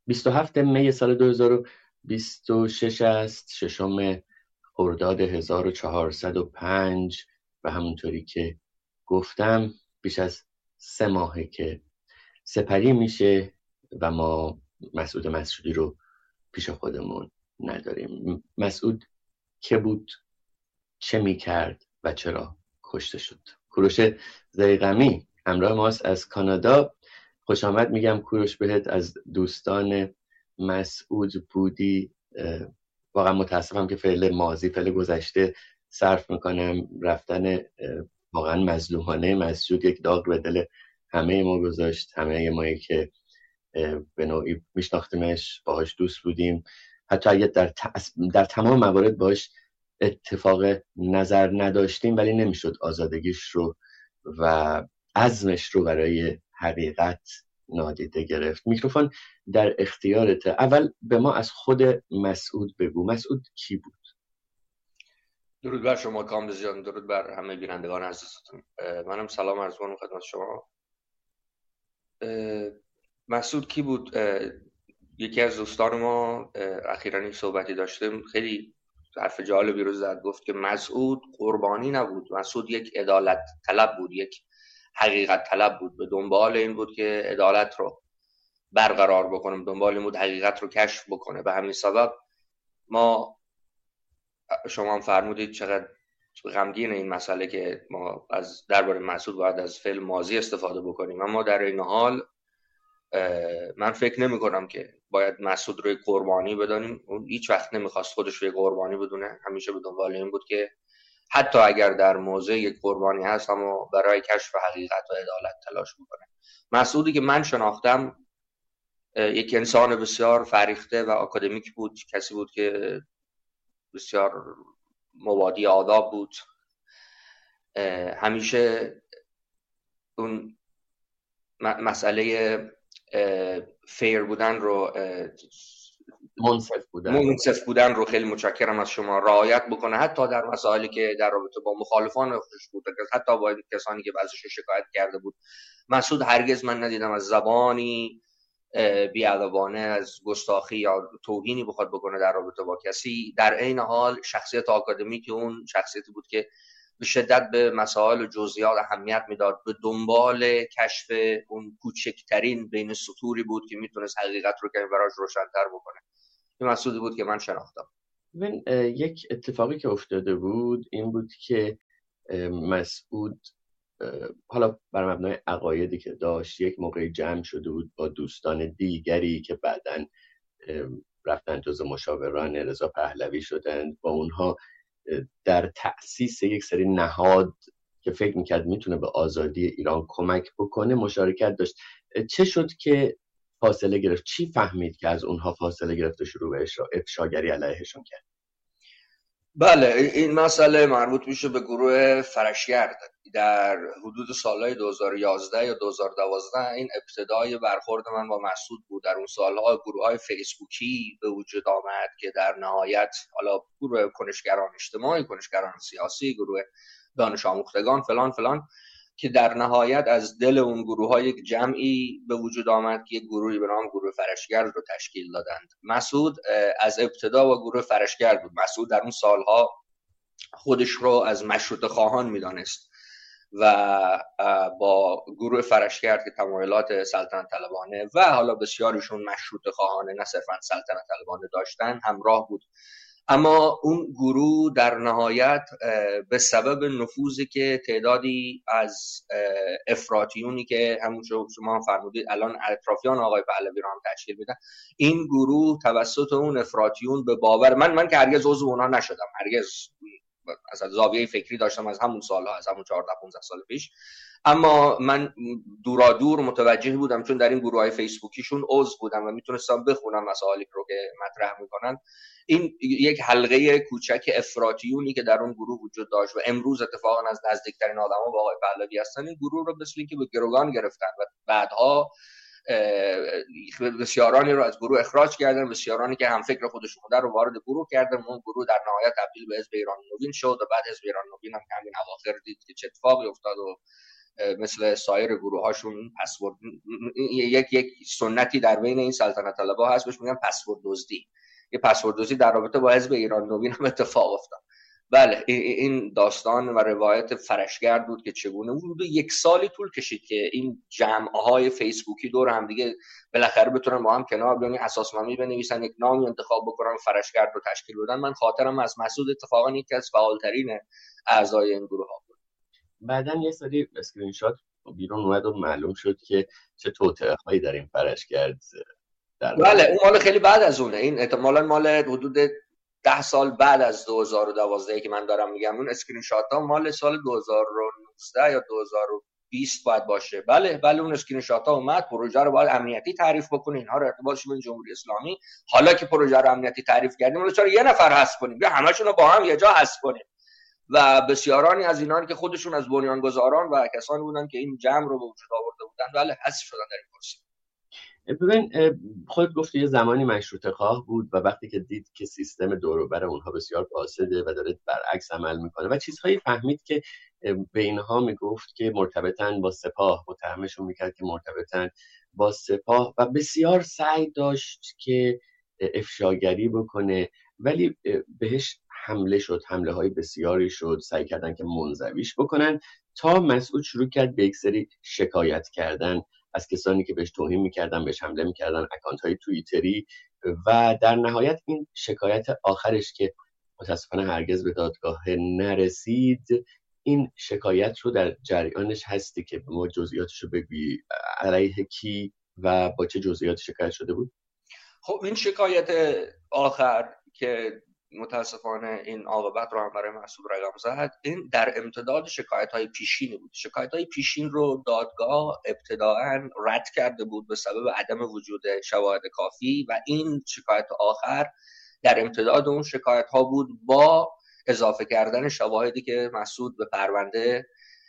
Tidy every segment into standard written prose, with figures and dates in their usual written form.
27 می سال 2026 است، 6 خرداد 1405 و همونطوری که گفتم بیش از 3 ماهه که سپری میشه و ما مسعود مسعودی رو پیش خودمون نداریم. مسعود که بود، چه میکرد و چرا کشته شد؟ کوروش ضیغمی همراه ماست از کانادا. خوش آمد میگم کوروش بهت، از دوستان مسعود بودی. واقعا متاسفم که فعل ماضی، فعل گذشته صرف میکنم. رفتن واقعا مظلومانه مسعود یک داغ به دل همه ما گذاشت، همه مایی که به نوعی میشناختیمش، باهاش دوست بودیم، حتی اگه در تمام موارد باهاش اتفاق نظر نداشتیم، ولی نمیشد آزادگیش رو و عزمش رو برای حقیقت نادیده گرفت. میکروفون در اختیارته. اول به ما از خود مسعود بگو. مسعود کی بود؟ درود بر شما کامبیزیان، درود بر همه بینندگان عزیزتون. منم سلام عرض می‌کنم خدمت شما. مسعود کی بود؟ یکی از دوستان ما اخیراً یک صحبتی داشتیم، خیلی حرف جالبی رو زد. گفت که مسعود قربانی نبود، مسعود یک عدالت طلب بود، یک حقیقت طلب بود. به دنبال این بود که عدالت رو برقرار بکنه، به دنبال این بود حقیقت رو کشف بکنه. به همین سبب ما، شما هم فرمودید چقدر غمگین این مسئله که ما از درباره مسعود باید از فعل ماضی استفاده بکنیم، اما در این حال من فکر نمی کنم که باید مسعود رو قربانی بدانیم. اون هیچ وقت نمیخواست خودش رو قربانی بدونه، همیشه به دنبال این بود که حتی اگر در موضع یک قربانی هست اما برای کشف حقیقت و عدالت تلاش بکنه. مسعودی که من شناختم یک انسان بسیار فریخته و آکادمیک بود، کسی بود که بسیار مبادی آداب بود، همیشه اون مسئله فیر بودن رو، منصف بودن رو، خیلی متشکرم از شما، رعایت بکنه، حتی در مسائلی که در رابطه با مخالفان خودش بود، حتی با کسانی که بعضیش شکایت کرده بود. مسعود هرگز من ندیدم از زبانی بی‌ادبانه، از گستاخی یا توهینی بخواد بکنه در رابطه با کسی. در عین حال شخصیت آکادمیک اون شخصیتی بود که به شدت به مسائل و جزئیات اهمیت میداد، به دنبال کشف اون کوچکترین بین سطوری بود که میتونست حقیقت رو کمی براش روشن‌تر بکنه. این مسعودی بود که من شناختم. من یک اتفاقی که افتاده بود این بود که مسعود حالا بر مبنای عقایدی که داشت یک موقعی جمع شده بود با دوستان دیگری که بعداً رفتن جزو مشاوران رضا پهلوی شدند. با اونها در تأسیس یک سری نهاد که فکر میکرد میتونه به آزادی ایران کمک بکنه مشارکت داشت. چه شد که فاصله گرفت؟ چی فهمید که از اونها فاصله گرفت و شروع به افشاگری علیهشون کرد؟ بله، این مسئله مربوط میشه به گروه فرشگرد. در حدود سالهای 2011 یا 2012 این ابتدای برخورد من با مسعود بود. در اون سالها گروه‌های فیسبوکی به وجود آمد که در نهایت حالا گروه کنشگران اجتماعی، کنشگران سیاسی، گروه دانش آموختگان فلان فلان، که در نهایت از دل اون گروه‌ها یک جمعی به وجود آمد که یک گروهی به نام گروه فرشگرد رو تشکیل دادند. مسعود از ابتدا با گروه فرشگرد بود. مسعود در اون سالها خودش رو از مشروطه خواهان می‌دانست و با گروه فرشگرد که تمایلات سلطنت طلبانه و حالا بسیاریشون مشروطه خواهانه نه صرفاً سلطنت طلبانه داشتن همراه بود. اما اون گروه در نهایت به سبب نفوذی که تعدادی از افراطیونی که همون شما فرمودید الان اطرافیان آقای پهلوی رو هم تشکیل میدن، این گروه توسط اون افراطیون به باور من که هرگز عضو اونها نشدم، هرگز از زاویه فکری داشتم از همون سالها، از همون 14 15 سال پیش، اما من دورادور متوجه بودم چون در این گروه‌های فیسبوکیشون عضو بودم و میتونستم بخونم مسائلی رو که مطرح میکنن. این یک حلقه کوچک افراطیونی که در اون گروه وجود داشت و امروز اتفاقا از نزدیکترین آدما با آقای پهلوی هستن، این گروه رو مثل اینکه به گروگان گرفتن و بعدها بسیارانی رو از گروه اخراج کردن، بسیارانی که هم فکر خودشون بودن رو وارد گروه کردن. اون گروه در نهایت تبدیل به حزب ایران نوین شد و بعد حزب ایران نوین هم همین اواخر دید که چه اتفاقی افتاد و مثل سایر گروه هاشون پسورد، یک سنتی در بین این سلطنت طلبها هست بهش میگن پسورد دزدی. یه پسورد دزدی در رابطه با حزب ایران نوین هم اتفاق افتاد. بله این داستان و روایت فرشگرد بود که چگونه حدود 1 سالی طول کشید که این جمع‌های فیسبوکی دور هم دیگه بالاخره بتونن با هم کنار بیان، اساسنامه بنویسن، یک نامی انتخاب بکنن و فرشگرد رو تشکیل بدن. من خاطرم از مسعود اتفاقا یکی از فعالترین اعضای این گروه ها بود. بعدن یه سری اسکرین شات بیرون اومد و معلوم شد که چه توطئه‌هایی در این فرشگرد در بله اون مال خیلی بعد از اونه، این احتمالاً مال حدود 10 سال بعد از 2012 که من دارم میگم. اون اسکرین شات ها مال سال 2019 یا 2020 باید باشه. بله اون اسکرین شات ها اومد، پروژه رو باید امنیتی تعریف بکنین، اینها رو ارتباطش با جمهوری اسلامی. حالا که پروژه رو امنیتی تعریف کردیم، ولی چرا یه نفر حذف کنیم؟ یا همشون رو با هم یه جا حذف کنیم؟ و بسیارانی از اینان که خودشون از بنیانگذاران و کسانی بودن که این جمع رو به وجود آورده بودن، بله حذف شدن در این پروسه. ببین خود گفتی یه زمانی مشروطه خواه بود و وقتی که دید که سیستم دور و بر اونها بسیار فاسده و داره برعکس عمل میکنه و چیزهایی فهمید که به اینها میگفت که مرتبطن با سپاه، متهمشون میکرد که مرتبطن با سپاه و بسیار سعی داشت که افشاگری بکنه، ولی بهش حمله شد، حمله های بسیاری شد، سعی کردن که منزویش بکنن تا مسعود شروع کرد به یک سری شکایت کردن از کسانی که بهش توهین میکردن، بهش حمله میکردن، اکانت های توییتری، و در نهایت این شکایت آخرش که متاسفانه هرگز به دادگاه نرسید، این شکایت رو در جریانش هستی که ما جزئیاتش رو بگویی، علیه کی و با چه جزئیاتی شکایت شده بود؟ خب این شکایت آخر که متاسفانه این عاقبت رو هم برای مسعود رقم زد، این در امتداد شکایت‌های پیشینی بود. شکایت‌های پیشین رو دادگاه ابتداعاً رد کرده بود به سبب عدم وجود شواهد کافی و این شکایت آخر در امتداد اون شکایت‌ها بود با اضافه کردن شواهدی که مسعود به پرونده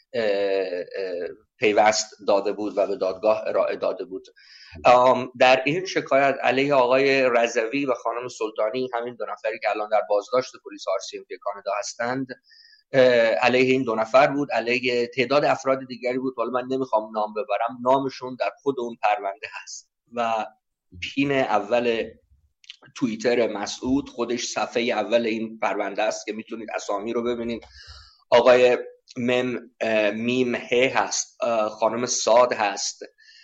پیوست داده بود و به دادگاه ارائه داده بود. در این شکایت علیه آقای رضوی و خانم سلطانی، همین دو نفری که الان در بازداشت پلیس RCMP کانادا هستند، علیه این دو نفر بود، علیه تعداد افراد دیگری بود، حالا من نمیخوام نام ببرم، نامشون در خود اون پرونده هست و پین اول توییتر مسعود خودش صفحه اول این پرونده است که میتونید اسامی رو ببینید. آقای میم ه هست، خانم ساد هست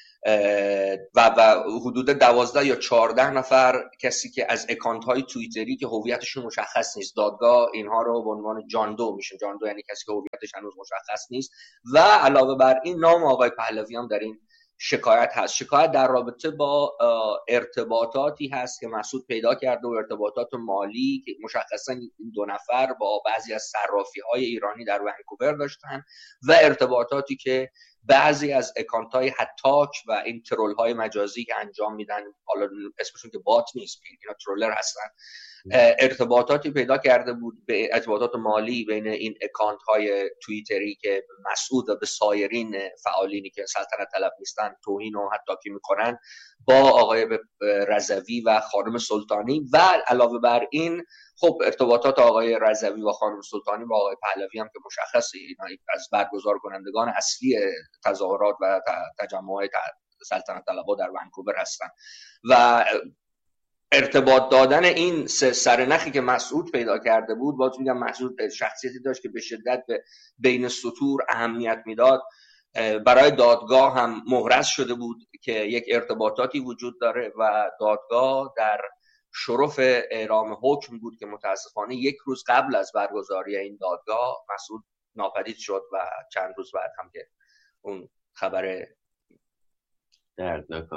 و حدود 12 یا 14 نفر کسی که از اکانت های توییتری که هویتشون مشخص نیست، دادگاه اینها رو به عنوان جان دو میشه. جان دو یعنی کسی که هویتش هنوز مشخص نیست. و علاوه بر این نام آقای پهلوی هم در این شکایت هست. شکایت در رابطه با ارتباطاتی هست که مسعود پیدا کرده و ارتباطات مالی که مشخصا این دو نفر با بعضی از صرافی‌های ایرانی در ونکوور داشتن و ارتباطاتی که بعضی از اکانت‌های هتاک و این ترول‌های مجازی که انجام میدن، حالا اسمشون که بات نیست، اینا ترولر هستن، ارتباطاتی پیدا کرده بود به ارتباطات مالی بین این اکانت های توییتری که مسعود و به سایرین فعالینی که سلطنت طلب نیستن توهین و حتی میکنن با آقای رضوی و خانم سلطانی. و علاوه بر این خب ارتباطات آقای رضوی و خانم سلطانی با آقای پهلوی هم که مشخصه، اینا از برگزار کنندگان اصلی تظاهرات و تجمعات سلطنت طلبها در ونکوور هستن. و ارتباط دادن این سرنخی که مسعود پیدا کرده بود، باز میگم مسعود شخصیتی داشت که به شدت به بین سطور اهمیت میداد، برای دادگاه هم محرز شده بود که یک ارتباطاتی وجود داره و دادگاه در شرف اعلام حکم بود که متاسفانه 1 روز قبل از برگزاری این دادگاه مسعود ناپدید شد و چند روز بعد هم که اون خبر دردناک.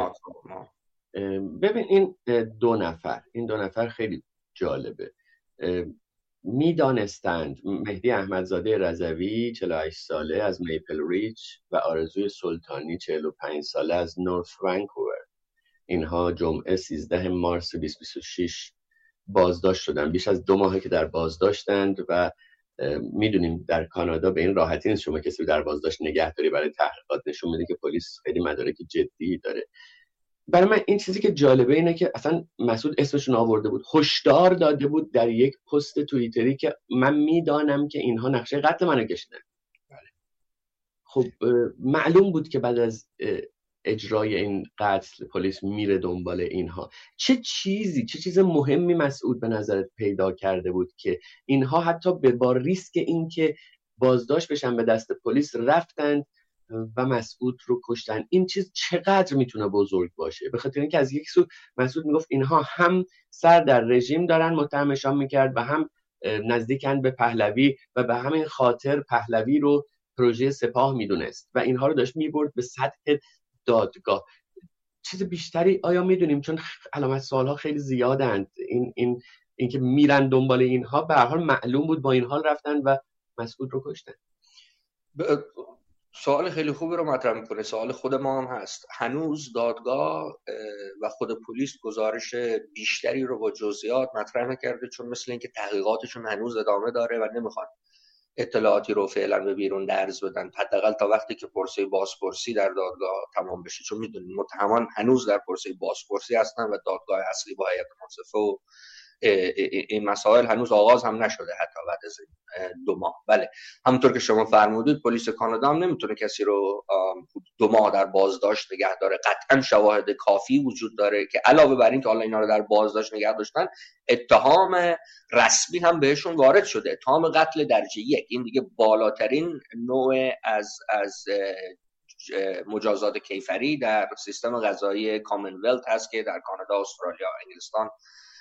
ببین این دو نفر خیلی جالبه. میدانستند مهدی احمدزاده رضوی 48 ساله از میپل ریچ و آرزوی سلطانی 45 ساله از نورث ونکوور، اینها جمعه 13 مارس 2026 بازداشت شدن. بیش از 2 ماهه که در بازداشتند و میدونیم در کانادا به این راحتی نیست شما کسی در بازداشت نگه داری برای تحقیقات. نشون میده که پلیس خیلی مدارک جدی داره. برای من این چیزی که جالبه اینه که اصلا مسعود اسمشون آورده بود، هشدار داده بود در یک پست توییتری که من میدانم که اینها نقشه قتل منو کشیدن. خب معلوم بود که بعد از اجرای این قتل پلیس میره دنبال اینها. چه چیز مهمی مسعود به نظرت پیدا کرده بود که اینها حتی با ریسک این که بازداشت بشن به دست پلیس رفتند و مسعود رو کشتن؟ این چیز چقدر میتونه بزرگ باشه؟ به خاطر اینکه از یک سو مسعود میگفت اینها هم سر در رژیم دارن، متهمشان میکرد، و هم نزدیکن به پهلوی و به همین خاطر پهلوی رو پروژه سپاه میدونست و اینها رو داشت میبرد به سطح دادگاه. چیز بیشتری آیا میدونیم؟ چون علامت سوالها خیلی زیادند. این که میرن دنبال اینها، به هر حال معلوم بود با این حال رفتن و مسعود رو کشتن. سوال خیلی خوبی رو مطرح میکنه. سوال خود ما هم هست. هنوز دادگاه و خود پلیس گزارش بیشتری رو با جزئیات مطرح نکرده، چون مثل اینکه تحقیقاتشون هنوز ادامه داره و نمیخوان اطلاعاتی رو فعلا به بیرون درز بدن، حداقل تا وقتی که پرسه بازپرسی در دادگاه تمام بشه. چون میدونید متهمان هنوز در پرسه بازپرسی هستن و دادگاه اصلی با هیئت منصفه و این مسائل هنوز آغاز هم نشده حتی بعد از 2 ماه. بله، همونطور که شما فرمودید پلیس کانادا هم نمیتونه کسی رو 2 ماه در بازداشت نگه داره. قطعا شواهد کافی وجود داره که علاوه بر این که حالا اینا رو در بازداشت نگه داشتن، اتهام رسمی هم بهشون وارد شده، اتهام قتل درجه 1. این دیگه بالاترین نوع از مجازات کیفری در سیستم قضایی کامنولت هست که در کانادا، استرالیا، انگلستان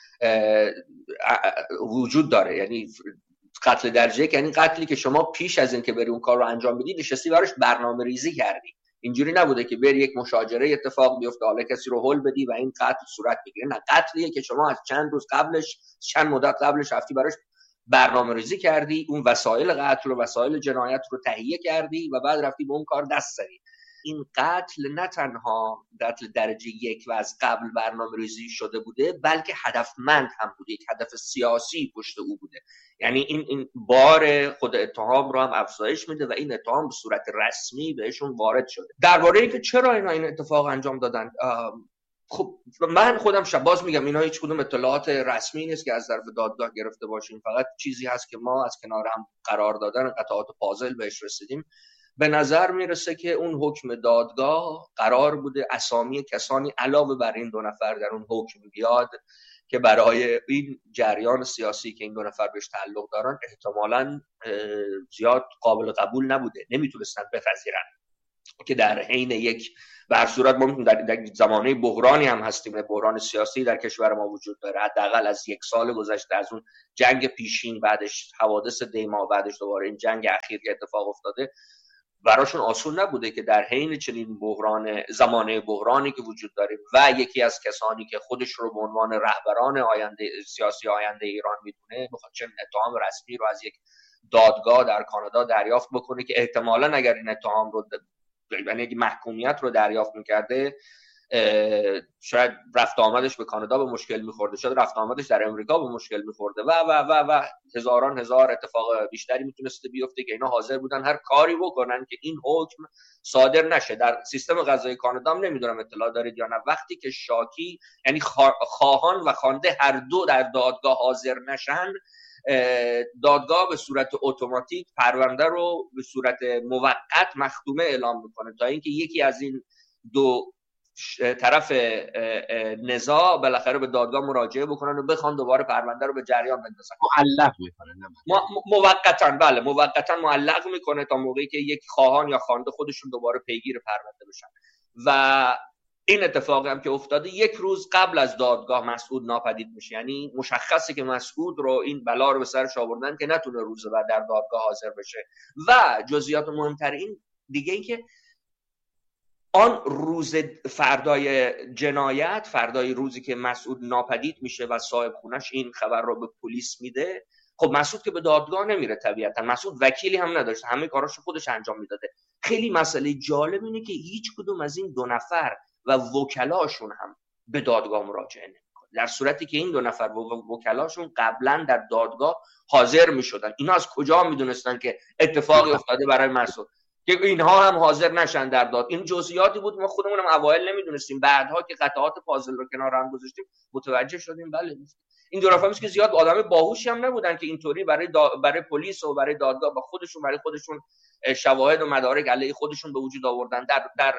وجود داره. یعنی قتل درجه 1 یعنی قتلی که شما پیش از این که بری اون کار رو انجام بدی نشستی براش برنامه ریزی کردی. اینجوری نبوده که بری یک مشاجره اتفاق بیفته حالا کسی رو هول بدی و این قتل صورت بگیره. نه، قتلیه که شما از چند روز قبلش، چند مدت قبلش رفتی براش برنامه ریزی کردی، اون وسایل قتل و وسایل جنایت رو تهیه کردی و بعد رفتی به اون کار دست زدی. این قتل نه تنها قتل درجه 1 و از قبل برنامه ریزی شده بوده، بلکه هدفمند هم بوده، یک هدف سیاسی پشت او بوده. یعنی این بار خود اتهام رو هم افزایش میده و این اتهام به صورت رسمی بهشون وارد شده. درباره اینکه چرا اینا این اتفاق انجام دادن، خب من خودم باز میگم اینا هیچ کدوم اطلاعات رسمی نیست که از طرف دادگاه گرفته باشیم، فقط چیزی هست که ما از کنار هم قرار دادن قطعات پازل بهش رسیدیم. به نظر میرسه که اون حکم دادگاه قرار بوده اسامی کسانی علاوه بر این 2 نفر در اون حکم بیاد که برای این جریان سیاسی که این 2 نفر بهش تعلق دارن احتمالاً زیاد قابل قبول نبوده، نمیتونستن بپذیرن که در حین یک به هر صورت ما در زمانه بحرانی هم هستیم، بحران سیاسی در کشور ما وجود داره، حداقل از 1 سال گذشته از اون جنگ پیشین، بعدش حوادث دیما، بعدش دوباره این جنگ اخیر که اتفاق افتاده، براشون آسون نبوده که در حین چنین زمانه بحرانی که وجود داره و یکی از کسانی که خودش رو به عنوان رهبران سیاسی آینده ایران میدونه بخواد چنین اتهام رسمی رو از یک دادگاه در کانادا دریافت بکنه که احتمالاً اگر این اتهام رو یعنی محکومیت رو دریافت میکرده شاید رفت آمدش به کانادا به مشکل میخورده، شاید رفت آمدش در امریکا به مشکل میخورده و هزار اتفاق بیشتری میتونسته بیفته که اینا حاضر بودن هر کاری بکنن که این حکم صادر نشه. در سیستم قضایی کانادا هم نمیدونم اطلاع دارید یا نه، وقتی که شاکی یعنی خواهان و خوانده هر دو در دادگاه حاضر نشن، دادگاه به صورت اتوماتیک پرونده رو به صورت موقت مختومه اعلام میکنه تا اینکه یکی از این 2 طرف نزاع بالاخره به دادگاه مراجعه بکنن و بخوان دوباره پرونده رو به جریان بندازن. معلق میکنه موقتا، بله موقتا معلق میکنه تا موقعی که یک خواهان یا خوانده خودشون دوباره پیگیر پرونده بشن. و این اتفاقی هم که افتاده 1 روز قبل از دادگاه مسعود ناپدید میشه، یعنی مشخصه که مسعود رو این بلا رو به سرش آوردن که نتونه روز بعد در دادگاه حاضر بشه. و جزئیات مهمتر این دیگه این که آن روز فردای جنایت، فردای روزی که مسعود ناپدید میشه و صاحب خونش این خبر رو به پلیس میده، خب مسعود که به دادگاه نمیره طبیعتا، مسعود وکیلی هم نداشت، همه کاراشو خودش انجام میداده. خیلی مسئله جالب اینه که هیچ کدوم از این 2 نفر و وکلاشون هم به دادگاه مراجعه نمیکنه، در صورتی که این 2 نفر و وکلاشون قبلا در دادگاه حاضر میشدن. اینا از کجا میدونستن که اتفاقی افتاده برای مسعود که اینها هم حاضر نشن در داد؟ این جزئیاتی بود ما خودمون هم اوایل نمیدونستیم، بعدها که قطعات پازل رو کنار هم گذاشتیم متوجه شدیم بله این دو نفر که زیاد آدم باهوشی هم نبودن که اینطوری برای پلیس و برای دادگاه و برای خودشون شواهد و مدارک علیه خودشون به وجود آوردن. در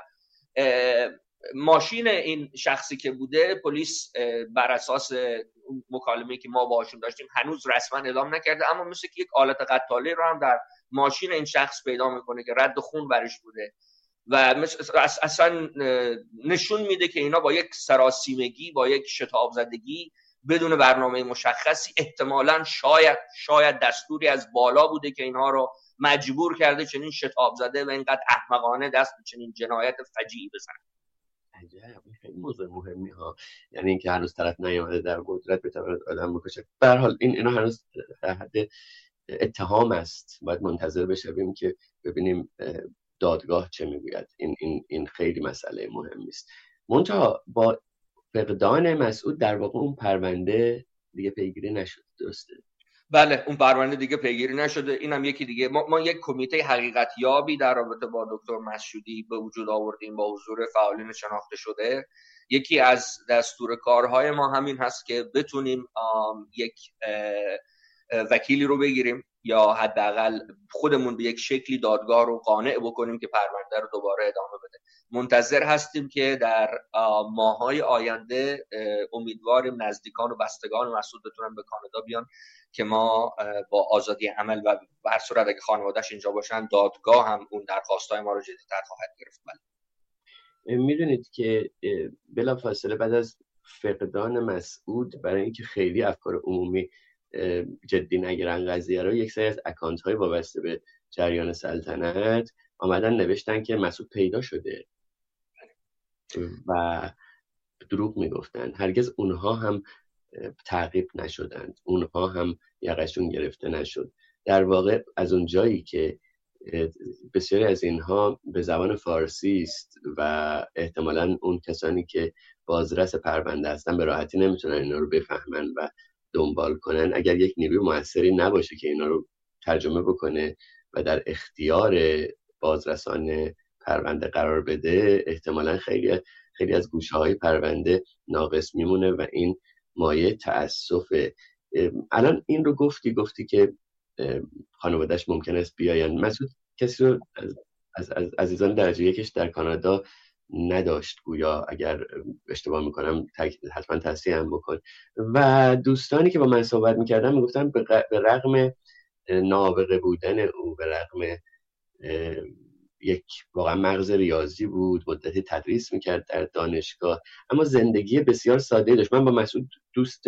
ماشین این شخصی که بوده، پلیس بر اساس مکالمه‌ای که ما باهاشون داشتیم هنوز رسما اعلام نکرده، اما مثل که یک آلت قتاله رو هم در ماشین این شخص پیدا میکنه که رد خون برش بوده و اصلا نشون میده که اینا با یک سراسیمگی، با یک شتاب زدگی بدون برنامه مشخصی، احتمالاً شاید دستوری از بالا بوده که اینها رو مجبور کرده چنین شتاب زده و اینقدر احمقانه دست به چنین جنایت فجیعی بزنه. عجب، خیلی موضوع مهمی ها. یعنی اینکه هنوز طرف نیامده در قدرت بتواند آدم بکشه. به هر حال اینا هنوز در حد اتهام است، باید منتظر بشیم که ببینیم دادگاه چه میگوید. این خیلی مسئله مهمی است. منتها با فقدان مسعود در واقع اون پرونده دیگه پیگیری نشد، درسته؟ بله، اون پرونده دیگه پیگیری نشده. اینم یکی دیگه. ما یک کمیته حقیقت یابی در رابطه با دکتر مسعودی به وجود آوردیم با حضور فعالین شناخته شده. یکی از دستور کارهای ما همین هست که بتونیم یک وکیلی رو بگیریم یا حداقل خودمون به یک شکلی دادگاه رو قانع بکنیم که پرونده رو دوباره ادامه بده. منتظر هستیم که در ماه‌های آینده امیدواریم نزدیکان و بستگان مسعود بتونن به کانادا بیان که ما با آزادی عمل و به هر صورت اگه خانواده‌اش اینجا باشن، دادگاه هم اون درخواست‌های ما رو جدی‌تر خواهد گرفت. میدونید که بلافاصله بعد از فقدان مسعود، برای اینکه خیلی افکار عمومی جدی نگیرن قضیه رو، یک سری از اکانت های وابسته به جریان سلطنت آمدن نوشتن که مسعود پیدا شده و دروغ میگفتن. هرگز اونها هم تعقیب نشدند، اونها هم یقشون گرفته نشد. در واقع از اون جایی که بسیاری از اینها به زبان فارسی است و احتمالاً اون کسانی که بازرس پرونده هستن به راحتی نمیتونن اینا رو بفهمن و دنبال کنن، اگر یک نیروی موثری نباشه که اینا رو ترجمه بکنه و در اختیار بازرسان پرونده قرار بده، احتمالاً خیلی از گوشه‌های پرونده ناقص میمونه و این مایه تأسفه. الان این رو گفتی که خانواده‌اش ممکن است بیاین. مسعود کسی رو از عزیزان درجه یکش در کانادا نداشت گویا، اگر اشتباه میکنم حتما تصحیح هم بکن. و دوستانی که با من صحبت میکردن میگفتن به رغم نابغه بودن او، به رغم یک واقعا مغز ریاضی بود، مدتی تدریس میکرد در دانشگاه، اما زندگی بسیار ساده داشت. من با مسعود دوست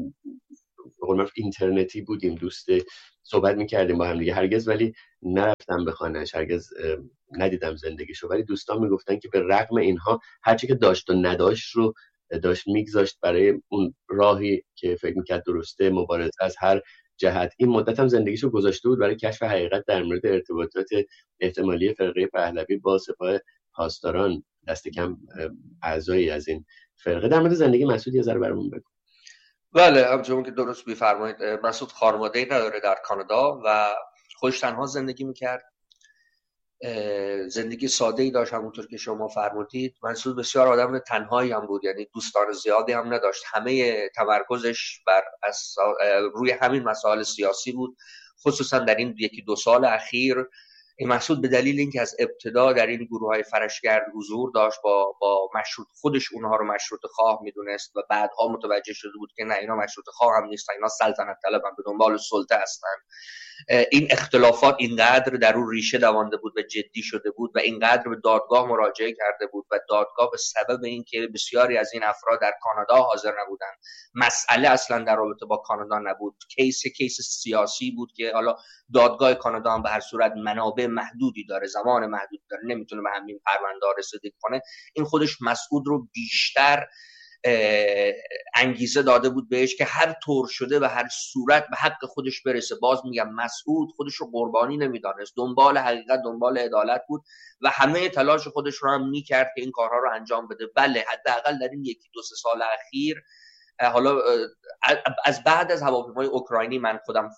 اینترنتی بودیم، دوست صحبت میکردیم با هم دیگه، هرگز ولی نرفتم به خانه‌اش، هرگز ندیدم زندگیشو، ولی دوستان میگفتن که به رغم اینها هرچی که داشت و نداشت رو داشت میگذاشت برای اون راهی که فکر میکرد درسته، مبارزه از هر جهت. این مدت هم زندگیشو گذاشته بود برای کشف حقیقت در مورد ارتباطات احتمالی فرقه پهلوی با سپاه پاسداران، دست کم اعضایی از این فرقه. در مورد زندگی مسعود یه ذره برامون بگو. بله، همچنون که درست می‌فرمایید، مسعود خانواده‌ای نداره در کانادا و خودش تنها زندگی میکرد. زندگی ساده‌ای داشت، همونطور که شما فرمودید. مسعود بسیار آدم تنهایی هم بود، یعنی دوستان زیادی هم نداشت. همه تمرکزش بر روی همین مسائل سیاسی بود، خصوصا در این 1-2 سال اخیر. این مسعود به دلیل اینکه از ابتدا در این گروه‌های فرشگرد حضور داشت، با مشروط خودش اونها رو مشروط خواه میدونست و بعدها متوجه شده بود که نه، اینا مشروط خواه هم نیستن، اینا سلطنت طلبن، به دنبال سلطه هستن. این اختلافات اینقدر در اون ریشه دوانده بود و جدی شده بود و اینقدر به دادگاه مراجعه کرده بود و دادگاه به سبب اینکه بسیاری از این افراد در کانادا حاضر نبودن، مسئله اصلا در رابطه با کانادا نبود، کیس سیاسی بود که حالا دادگاه کانادا هم به هر صورت منابع محدودی داره، زمان محدودی داره، نمیتونه به همین پرونده رسیدگی کنه. این خودش مسعود رو بیشتر انگیزه داده بود بهش که هر طور شده و هر صورت به حق خودش برسه. باز میگم مسعود خودش رو قربانی نمیدانست، دنبال حقیقت، دنبال عدالت بود و همه تلاش خودش رو هم میکرد که این کارها رو انجام بده. بله، حداقل در این 1-2 سال اخیر، حالا از بعد از هواپیمای اوکراینی من خودم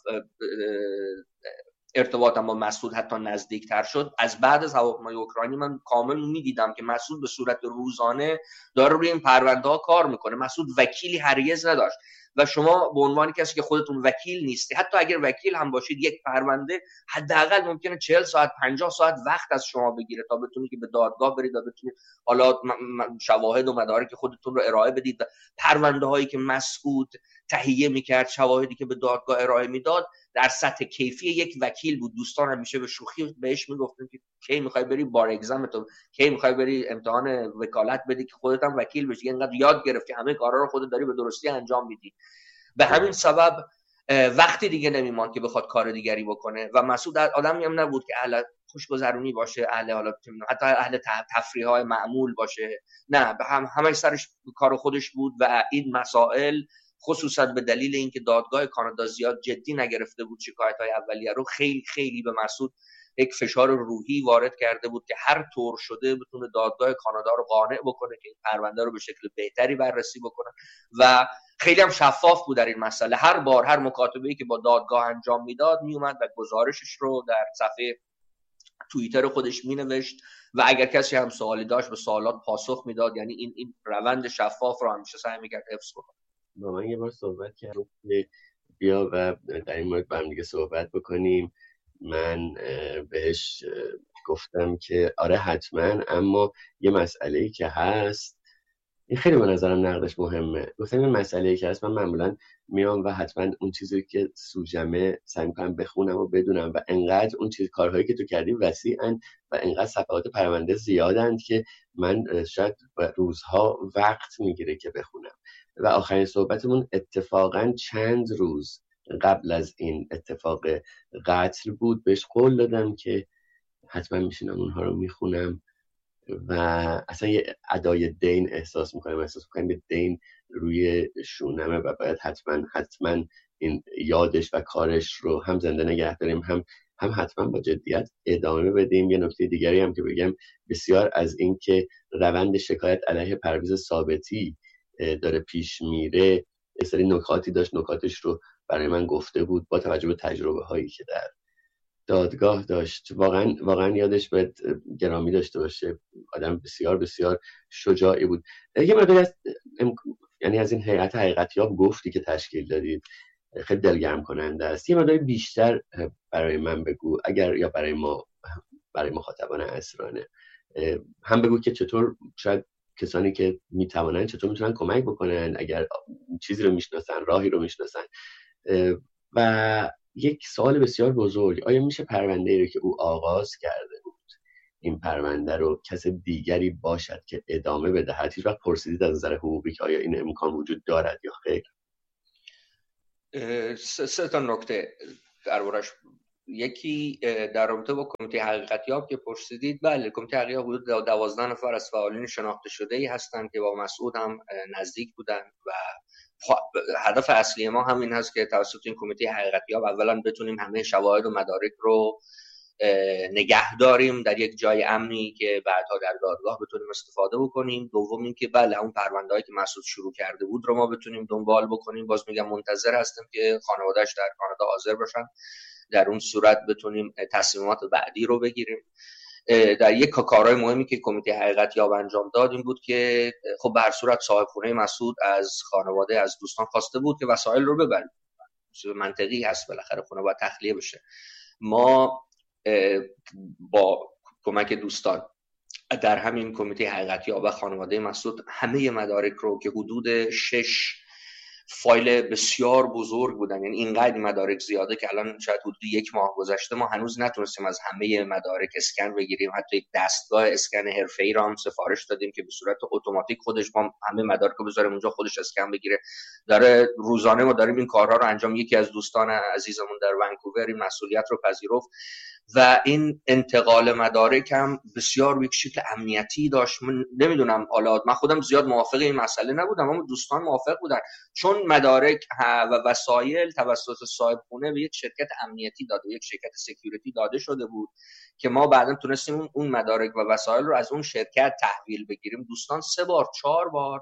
ارتباطم با مسعود حتی نزدیکتر شد. از بعد از هواپیمای اوکراینی من کامل میدیدم که مسعود به صورت روزانه داره روی این پرونده ها کار میکنه. مسعود وکیلی هرگز نداشت. و شما به عنوان کسی که خودتون وکیل نیستی، حتی اگر وکیل هم باشید، یک پرونده حداقل ممکنه 40 ساعت 50 ساعت وقت از شما بگیره تا بتونید که به دادگاه برید و بتونید حالا شواهد و مدارک خودتون رو ارائه بدید. و پرونده هایی که مسعود تهیه میکرد، شواهدی که به دادگاه ارائه میداد، در سطح کیفی یک وکیل بود. دوستان همیشه به شوخی بهش میگفتن که کی میخوای بری بار اگزمتو، کی میخوای بری امتحان وکالت بدی که خودت هم وکیل بشی، اینقدر یاد گرفتی، همه کارا رو خودت داری به درستی انجام میدی. به همین سبب وقتی دیگه نمیماند که بخواد کار دیگری بکنه. و مسعود آدمی هم نبود که اهل خوشگذرونی باشه، اهل حالا حتی اهل تفریح‌های معمول باشه، نه، همه سرش کار خودش بود. و این مسائل خصوصا به دلیل اینکه دادگاه کانادا زیاد جدی نگرفته بود شکایت‌های اولیه رو، خیلی خیلی به مسعود یک فشار روحی وارد کرده بود که هر طور شده بتونه دادگاه کانادا رو قانع بکنه که این پرونده رو به شکل بهتری بررسی بکنه. و خیلی هم شفاف بود در این مسئله. هر بار هر مکاتبه‌ای که با دادگاه انجام میداد میومد و گزارشش رو در صفحه توییتر خودش مینوشت و اگر کسی هم سوالی داشت به سوالات پاسخ میداد. یعنی این روند شفاف رو همیشه سعی میکرد حفظ کنه. با من یه بار صحبت کردم که بیا و در این مورد با هم دیگه صحبت بکنیم. من بهش گفتم که آره حتما، اما یه مسئله‌ای که هست، این خیلی به نظرم نقدش مهمه. گفتم این مسئله‌ای که هست، من معمولا میام و حتما اون چیزی که سوژمه سعی می‌کنم بخونم و بدونم، و انقدر اون چیز کارهایی که تو کردی وسیعن و انقدر صفحات پرونده زیادند که من شاید روزها وقت میگیره که بخونم. و آخرین صحبتمون اتفاقا چند روز قبل از این اتفاق قتل بود. بهش قول دادم که حتما میشینم اونها رو میخونم و اصلا یه ادای دین احساس میکنم یه دین روی شونمه و باید حتما این یادش و کارش رو هم زنده نگه داریم، هم حتما با جدیت ادامه بدیم. یه نکته دیگری هم که بگم، بسیار از این که روند شکایت علیه پرویز ثابتی داره پیش میره، یه سری نکاتی داشت، نکاتش رو برای من گفته بود با توجه به تجربه هایی که در دادگاه داشت. واقعا یادش باید گرامی داشته باشه. آدم بسیار بسیار شجاعی بود. یه مقداری از یعنی از این هیئت حقیقتیاب گفتی که تشکیل دادید، خیلی دلگرم کننده است. یه مقداری بیشتر برای من بگو، اگر یا برای مخاطبان اسرانه هم بگو که چطور شاید کسانی که میتوانن چطور میتونن کمک بکنن، اگر چیزی رو میشناسن، راهی رو میشناسن. و یک سوال بسیار بزرگ، آیا میشه پرونده‌ای رو که او آغاز کرده بود، این پرونده رو کس دیگری باشد که ادامه بدهد؟ هیچ وقت پرسیدید از نظر حقوقی که آیا این امکان وجود دارد یا خیر؟ سه تا نکته دربارش. یکی در رابطه با کمیته حقیقتیاب که پرسیدید، بله، کمیته حقیقتیاب حدود 12 نفر از فعالین شناخته شده ای هستند که با مسعود هم نزدیک بودن و هدف اصلی ما همین هست که توسط این کمیته حقیقتیاب اولا بتونیم همه شواهد و مدارک رو نگه داریم در یک جای امنی که بعدها در دادگاه بتونیم استفاده بکنیم. دوم این که بله، اون پرونده‌ای که مسعود شروع کرده بود رو ما بتونیم دنبال بکنیم. باز میگم منتظر هستیم که خانواده‌اش در کانادا حاضر باشن، در اون صورت بتونیم تصمیمات بعدی رو بگیریم. در یک کارهای مهمی که کمیته حقیقتیاب انجام داد این بود که خب به هر صورت صاحب خونه مسعود از خانواده، از دوستان خواسته بود که وسایل رو ببرن. منطقی هست، بالاخره خونه باید تخلیه بشه. ما با کمک دوستان در همین کمیته حقیقتیاب و خانواده مسعود همه مدارک رو که حدود 6 فایل بسیار بزرگ بودن، یعنی اینقدر مدارک زیاده که الان شاید حدود 1 ماه گذشته ما هنوز نتونستیم از همه مدارک اسکن بگیریم. حتی یک دستگاه اسکن حرفه‌ای را هم سفارش دادیم که به صورت اتوماتیک خودش ما همه مدارک رو بذاریم اونجا، خودش اسکن بگیره. داره روزانه ما داریم این کارها رو انجام. یکی از دوستان عزیزمون در ونکوور این مسئولیت رو پذیرفت و این انتقال مدارک هم بسیار به شکل امنیتی داشت. من نمیدونم، حالا من خودم زیاد موافق این مسئله نبودم اما دوستان موافق بودن، چون مدارک و وسایل توسط صاحب خونه به یک شرکت امنیتی داده، یک شرکت سکیوریتی داده شده بود که ما بعداً تونستیم اون مدارک و وسایل رو از اون شرکت تحویل بگیریم. دوستان 3 بار 4 بار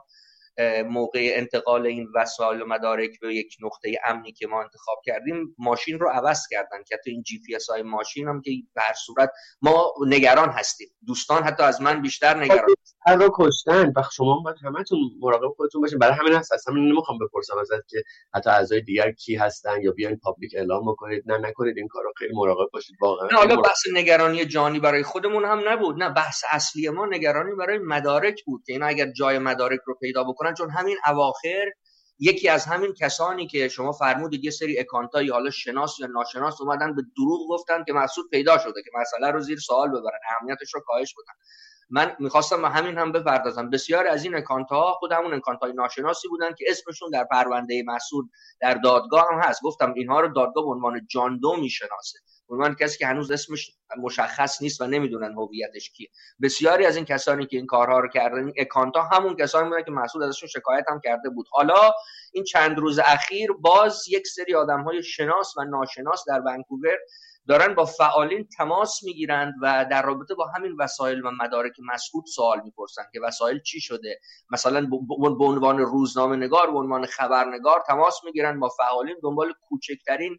موقع انتقال این وسایل و مدارک به یک نقطه امنی که ما انتخاب کردیم ماشین رو عوض کردن، که حتی این جی پی اس های ماشین هم که به هر صورت ما نگران هستیم، دوستان حتی از من بیشتر نگران هر رو کشتن و شما باید همتون مراقب خودتون باشین. برای همین هست اصلا نمیخوام بپرسم ازت که حتی اعضای دیگر کی هستن یا بیاین پابلیک اعلام بکنید، نه نکنید این کارو، خیلی مراقب باشید واقعا. نه حالا بحث نگرانی جانی برای خودمون هم نبود، نه بحث اصلی ما نگرانی برای مدارک بود که اینا اگر جای مدارک رو پیدا بکنن، چون همین اواخر یکی از همین کسانی که شما فرمودید یه سری اکانتایی حالا شناس یا ناشناس اومدن به دروغ گفتن که مسعود پیدا شده که مسئله رو زیر سوال ببرن، اهمیتش رو کاهش بدن. من میخواستم همین هم بپردازم، بسیار از این اکانت ها خود همون اکانت های ناشناسی بودن که اسمشون در پرونده مسعود در دادگاه هم هست. گفتم اینها رو دادگاه به عنوان جان دو میشناسه، به عنوان کسی که هنوز اسمش مشخص نیست و نمیدونن هویتش کیه. بسیاری از این کسانی که این کارها رو کردن، این اکانت ها همون کسانی بودن که مسعود ازشون شکایت هم کرده بود. حالا این چند روز اخیر باز یک سری آدم های شناس و ناشناس در ونکوور دارن با فعالین تماس میگیرند و در رابطه با همین وسایل و مدارک مسعود سوال میپرسن که وسایل چی شده، مثلا به عنوان روزنامه نگار، به عنوان خبرنگار تماس میگیرن با فعالین، دنبال کوچکترین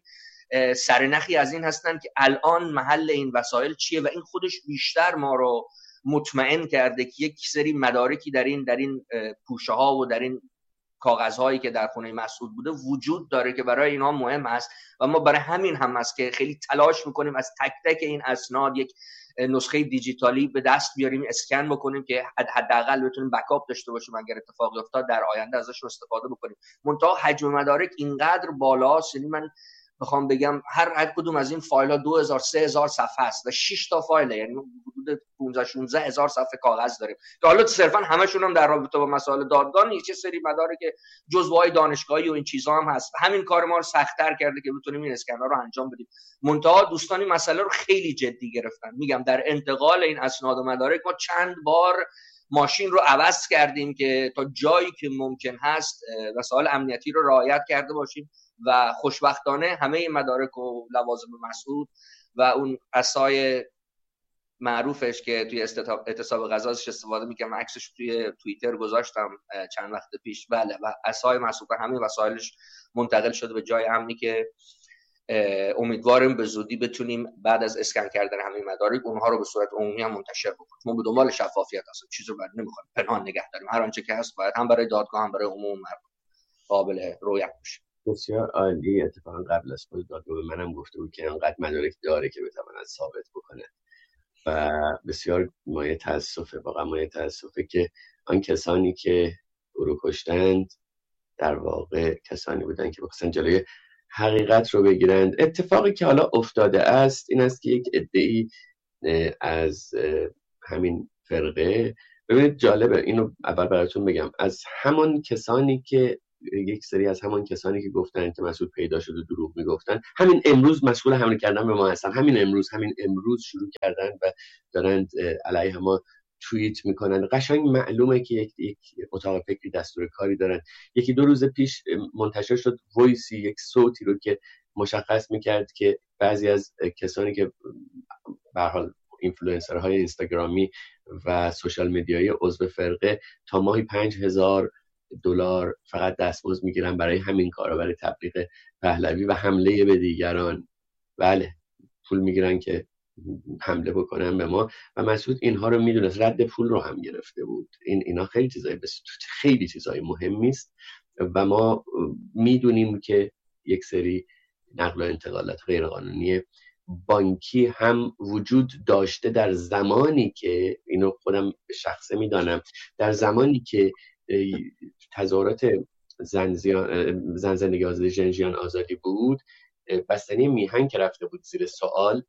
سرنخی از این هستن که الان محل این وسایل چیه. و این خودش بیشتر ما رو مطمئن کرده که یک سری مدارکی در این پوشه ها و در این کاغذهایی که در خونه مسعود بوده وجود داره که برای اینا مهم است و ما برای همین هم است که خیلی تلاش میکنیم از تک تک این اسناد یک نسخه دیجیتالی به دست بیاریم، اسکن بکنیم که حداقل بتونیم بکاپ داشته باشیم اگر اتفاقی افتاد در آینده ازش استفاده بکنیم. منتها حجم مدارک اینقدر بالاست، یعنی من بخوام بگم هر کدوم از این فایل ها 2000 3000 صفحه است و 6 تا فایله، یعنی حدود 15 16 هزار صفحه کاغذ داریم که حالا صرفا همشون هم در رابطه با مسائل دادگاه نیست، چه سری مدارک جزوه‌های دانشگاهی و این چیزا هم هست. همین کار ما رو سخت‌تر کرده که بتونیم این اسکن‌ها رو انجام بدیم. منتها دوستان این مسئله رو خیلی جدی گرفتن. میگم در انتقال این اسناد و مدارک ما چند بار ماشین رو عوض کردیم که تا جایی که ممکن هست وسایل امنیتی رو رعایت کرده باشیم و خوشبختانه همه مدارک و لوازم مسعود و اون عصای معروفش که توی اعتصاب غذا ازش استفاده میکنم، عکسش توی توییتر گذاشتم چند وقت پیش، بله، و عصای مسعود و همه وسایلش منتقل شده به جای امنی که امیدواریم به زودی بتونیم بعد از اسکن کردن همه مدارک اونها رو به صورت عمومی هم منتشر بکنیم. ما به دنبال شفافیت هستیم، چیزی رو نمیخوایم پنهان نگه داریم، هر آنچه که هست باید هم برای دادگاه هم برای عموم قابل رویت بشه. بسیار عالی. اتفاقا قبل از خود دادگاه به منم گفته بود که انقدر مدارک داره که بتواند ثابت بکنه و بسیار مایه تاسفه، واقعا مایه تاسفه که آن کسانی که او رو کشتند در واقع کسانی بودن که بخواستن جلوی حقیقت رو بگیرند. اتفاقی که حالا افتاده است این است که یک عده‌ای از همین فرقه، ببینید جالبه، اینو اول براتون بگم، از همان کسانی که یک سری از همان کسانی که گفتن که مسعود پیدا شده دروغ میگفتن، همین امروز مشغول حمله کردن به ما هستن، همین امروز شروع کردن و دارند علیه ما توییت میکنن. قشنگ معلومه که یک اتاق فکری دستور کاری دارن. یکی دو روز پیش منتشر شد وایسی، یک صوتی رو که مشخص میکرد که بعضی از کسانی که به هر حال اینفلوئنسرهای اینستاگرامی و سوشال مدیایی عضو فرقه تا ماهی $5,000 فقط دستمزد میگیرن برای همین کارا، برای تبلیغ پهلوی و حمله به دیگران. بله، پول میگیرن که حمله بکنن به ما و مسعود اینها رو میدونست، رد پول رو هم گرفته بود. اینا خیلی چیزای مهمی است و ما میدونیم که یک سری نقل و انتقالات غیرقانونی بانکی هم وجود داشته در زمانی که، اینو خودم شخصه میدانم، در زمانی که تظاهرات زن زندگی آزادی، ژنژیان آزادی بود، بستنی میهن که رفته بود زیر سوال،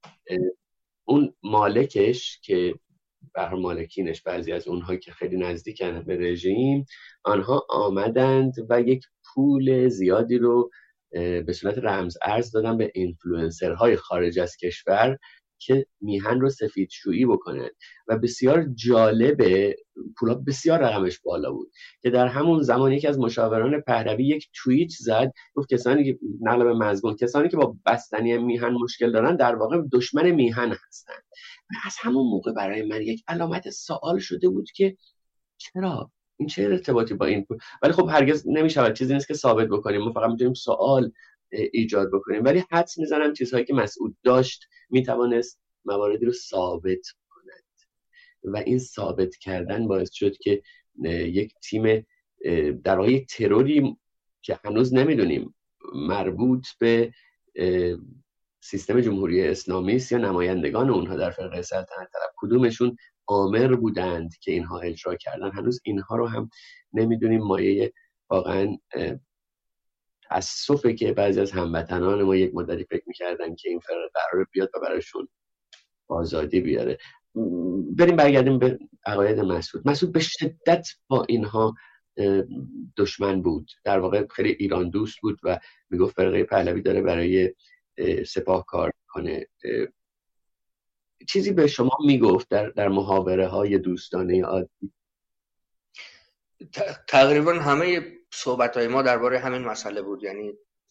اون مالکش که بر مالکینش بعضی از اونها که خیلی نزدیکن به رژیم، آنها آمدند و یک پول زیادی رو به صورت رمز ارز دادن به اینفلوئنسرهای خارج از کشور که میهن رو سفیدشویی بکنن و بسیار جالبه، پولا بسیار رقمش بالا بود که در همون زمان یکی از مشاوران پهلوی یک توییت زد، گفت کسانی که نقل به مزگون، کسانی که با بستنی میهن مشکل دارن در واقع دشمن میهن هستن. و از همون موقع برای من یک علامت سوال شده بود که چرا این چه ارتباطی با این بود؟ ولی خب هرگز نمیشود، چیزی نیست که ثابت بکنیم، ما فقط میتونیم سوال ایجاد بکنیم. ولی حدس میزنم چیزهایی که مسعود داشت میتوانست مواردی رو ثابت کند و این ثابت کردن باعث شد که یک تیم در واقع تروری که هنوز نمیدونیم مربوط به سیستم جمهوری اسلامی است یا نمایندگان اونها در فرقه سلطنت طلب کدومشون آمر بودند که اینها اجرا کردن، هنوز اینها رو هم نمیدونیم. مایه واقعا تأسفه که بعضی از هموطنان ما یک مدتی فکر میکردن که این فرقه قرار بیاد و برایشون آزادی بیاره. برگردیم به عقاید مسعود به شدت با اینها دشمن بود، در واقع خیلی ایران دوست بود و میگفت فرقه پهلوی داره برای سپاه کار کنه. چیزی به شما میگفت در محاوره های دوستانه عادی؟ تقریبا همه صحبت های ما درباره همین مسئله بود. یعنی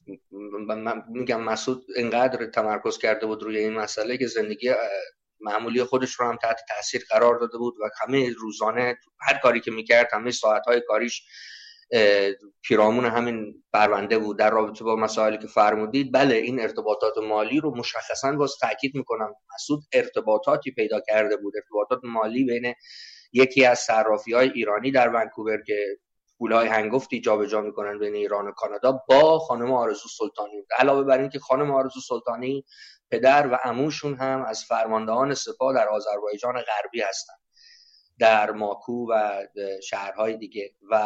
من میگم مسعود اینقدر تمرکز کرده بود روی این مسئله که زندگی معمولی خودش رو هم تحت تاثیر قرار داده بود و همه روزانه هر کاری که میکرد، همه ساعتهای کاریش پیرامون همین پرونده بود. در رابطه با مسائلی که فرمودید، بله این ارتباطات مالی رو مشخصاً باز تاکید میکنم، مسعود ارتباطاتی پیدا کرده بود، ارتباطات مالی بین یکی از صرافی‌های ایرانی در ونکوور که پولهای هنگفتی جابجا میکنن بین ایران و کانادا با خانم آرزو سلطانی. علاوه بر این که خانم آرزو سلطانی پدر و عموشون هم از فرماندهان سپاه در آذربایجان غربی هستن، در ماکو و شهرهای دیگه. و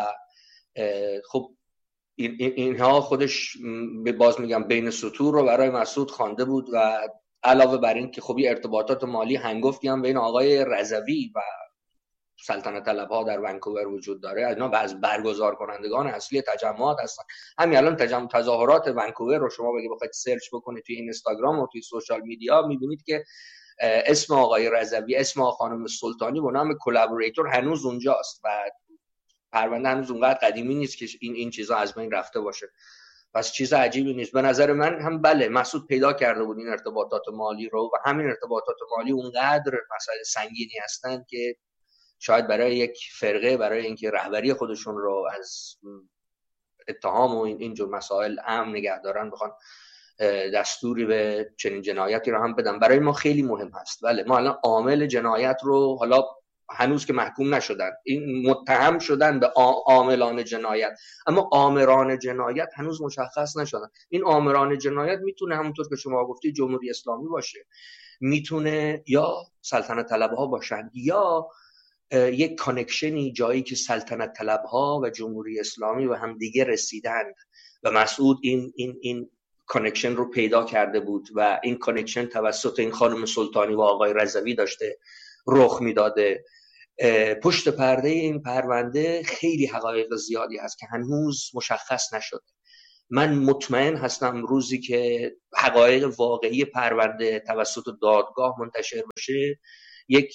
خب اینها خودش باز میگم بین سطور رو برای مسعود خوانده بود. و علاوه بر این که خب ارتباطات مالی هنگفتی هم بین آقای رضوی و سلطنت طلبها در ونکوور وجود داره. اینا از برگزار کنندگان اصلی تجمعات هستن. همین الان تظاهرات ونکوور رو شما بخواید سرچ بکنید توی اینستاگرام و توی سوشال میدیا، میبینید که اسم آقای رضوی، اسم خانم سلطانی با نام کلابوریتور هنوز اونجاست و پرونده هنوز اونقدر قدیمی نیست که این چیزا از بین رفته باشه. پس چیز عجیبی نیست. به نظر من هم بله مسعود پیدا کرده بود این ارتباطات مالی رو و همین ارتباطات مالی اونقدر مسائل سنگینی هستن که شاید برای یک فرقه، برای اینکه رهبری خودشون رو از اتهام و اینجور مسائل امن نگه دارن، بخوان دستوری به چنین جنایتی رو هم بدن، برای ما خیلی مهم هست. بله ما الان عامل جنایت رو، حالا هنوز که محکوم نشدن، این متهم شدن به عاملان جنایت، اما آمران جنایت هنوز مشخص نشدن. این آمران جنایت میتونه همونطور که شما گفتی جمهوری اسلامی باشه، میتونه یا سلطنت طلبها باشن، یا یک کانکشنی جایی که سلطنت طلبها و جمهوری اسلامی و هم دیگه رسیدند و مسعود این کانکشن رو پیدا کرده بود و این کانکشن توسط این خانم سلطانی و آقای رضوی داشته رخ میداده. پشت پرده این پرونده خیلی حقایق زیادی هست که هنوز مشخص نشده. من مطمئن هستم روزی که حقایق واقعی پرونده توسط دادگاه منتشر بشه، یک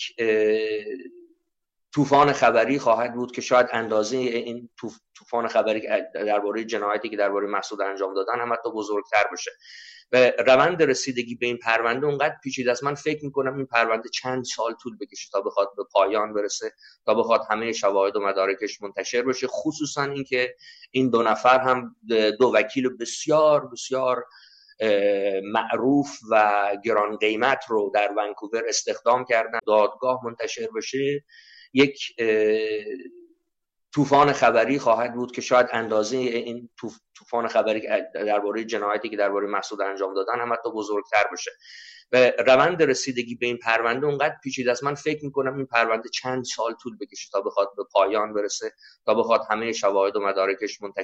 طوفان خبری خواهد بود که شاید اندازه این طوفان خبری درباره جنایتی که درباره مسعود انجام دادن هم حتی بزرگتر بشه. و روند رسیدگی به این پرونده اونقدر پیچیده است. من فکر میکنم این پرونده چند سال طول بکشه تا بخواد به پایان برسه، تا بخواد همه شواهد و مدارکش منتشر بشه، خصوصا اینکه این دو نفر هم دو وکیل بسیار بسیار معروف و گران قیمت رو در ونکوور استخدام کردن. دادگاه منتشر بشه، یک طوفان خبری خواهد بود که شاید اندازه این طوفان خبری درباره جنایتی که درباره مسعود انجام دادن هم حتی بزرگتر بشه. و روند رسیدگی به این پرونده اونقدر پیچیده است. من فکر میکنم این پرونده چند سال طول بکشه تا بخواد به پایان برسه، تا بخواد همه شواهد و مدارکش منتشر